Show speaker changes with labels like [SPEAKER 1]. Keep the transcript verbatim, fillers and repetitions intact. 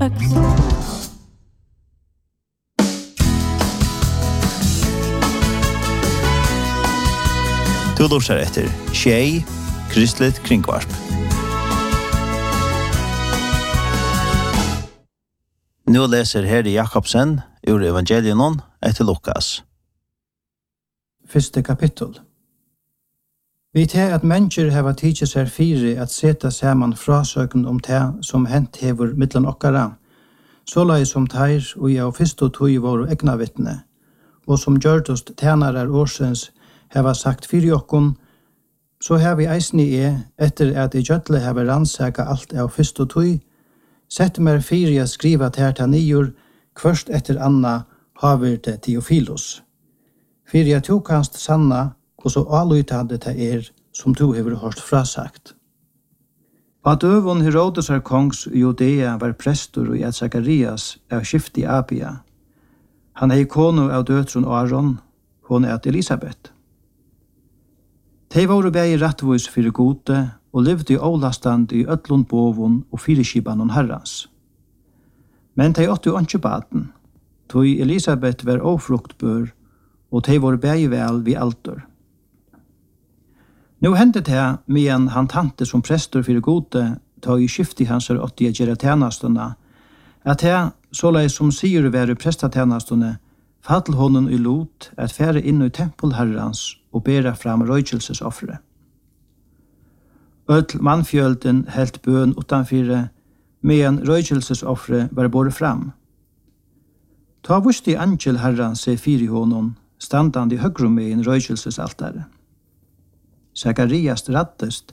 [SPEAKER 1] Høgs.
[SPEAKER 2] Du lurer etter Tjei, Kristelig Kringvarp. Nå leser Heri Jakobsen ur Evangelion etter Lukas.
[SPEAKER 3] Første kapittel. Vi tar at mennesker hava tidsi seg fire at seta saman frasøken om det som hent hever mittlen okkara, såleis som teir og jeg og fyrst og tog våre egna vittne, og som gjørtost tænarar årsens hava sagt fyrir okkon, så har vi eisni e, etter at i gjøtle hava rannsaka alt av fyrst og tog, sett mer fyrir a skriva terta nior, kvørst etter anna haver det Teofilos. Fyrir a to kanst sanna, og så alutande det er som to hever hørt frasagt. At øvun Herodes er kongs i Judea var prestor og at Zakarias av skifti Abia. Han er konu av døtrun Aron, hon er at Elisabeth. De var begge rattvis fyrir gode og levde i ålastand i öllun bovun og fyrirskibanon herrans. Men de åtte jo ikke baden, tog Elisabeth var ofruktbør, og de var begge vel vid alder. Nå hendte det medan han tante som prestor fyrir gode, tog i skifti hans er åtti gjerra tjenastuna, at det, såleis som sier være prestatjenastune, fall honom i lot at fære inn i tempelherrans og bera fram røykjelsesoffre. Öll mannfjölden helt bøn utanfyre, medan røykjelsesoffre var båret fram. Ta vusti angel herran se fyri honom, standande i høgrum med en røykjelsesaltare. Zakarias rattest,